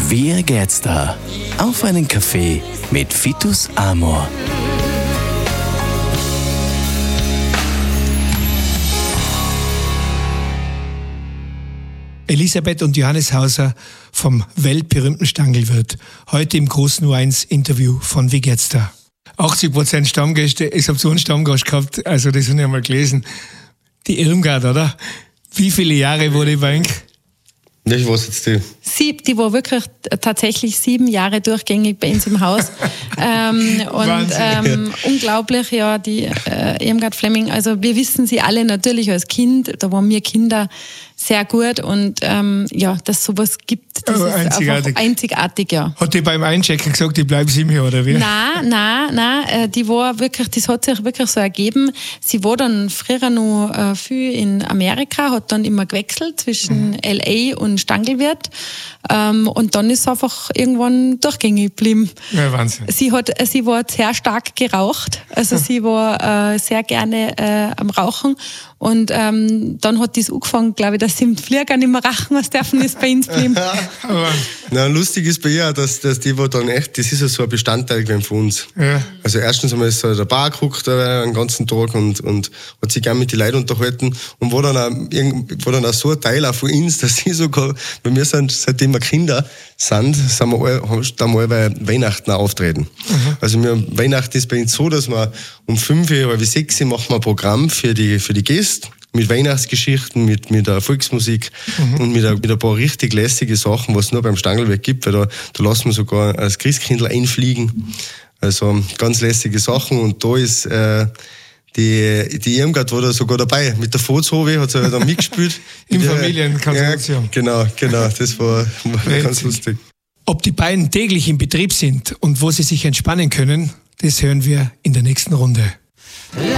Wie geht's da? Auf einen Kaffee mit Vitus Amor. Elisabeth und Johannes Hauser vom weltberühmten Stangelwirt. Heute im großen U1-Interview von Wie geht's da? 80% Stammgäste, ich habe so einen Stammgast gehabt, also das habe ich einmal gelesen. Die Irmgard, oder? Wie viele Jahre wurde die Bank? Ich weiß jetzt die. Die war wirklich tatsächlich 7 Jahre durchgängig bei uns im Haus. Unglaublich, ja, die Irmgard Flemming. Also wir wissen sie alle natürlich als Kind, da waren wir Kinder sehr gut und dass es sowas gibt, das ist einzigartig. Einfach einzigartig, ja. Hat die beim Einchecken gesagt, ich bleibe 7 Jahre, oder wie? Nein, die war wirklich, das hat sich wirklich so ergeben. Sie war dann früher noch viel in Amerika, hat dann immer gewechselt zwischen L.A. und Stangelwirt und dann ist sie einfach irgendwann durchgängig geblieben. Ja, Wahnsinn. Sie war sehr stark geraucht, also sie war sehr gerne am Rauchen und dann hat das angefangen, glaube ich, dass sie im Flieger nicht mehr rauchen, was dürfen ist bei uns geblieben. Na, lustig ist bei ihr, dass die war dann echt, das ist ja so ein Bestandteil gewesen von uns. Ja. Also erstens einmal ist sie in der Bar geguckt den ganzen Tag und hat sich gerne mit den Leuten unterhalten und war dann auch so ein Teil auch von uns, dass sie sogar, weil wir sind, seitdem wir Kinder sind wir da mal bei Weihnachten auch auftreten. Also Weihnachten ist bei uns so, dass wir um 5 oder 6 machen wir ein Programm für die Gäste. Mit Weihnachtsgeschichten, mit der Volksmusik und mit ein paar richtig lässige Sachen, was es nur beim Stangelwerk gibt, weil da lassen wir sogar das Christkindl einfliegen. Also ganz lässige Sachen und da ist die Irmgard war da sogar dabei. Mit der Fozhove hat sie dann mitgespielt. Im Familienkonsortium. Ja, genau, das war ganz lustig. Ob die beiden täglich im Betrieb sind und wo sie sich entspannen können, das hören wir in der nächsten Runde.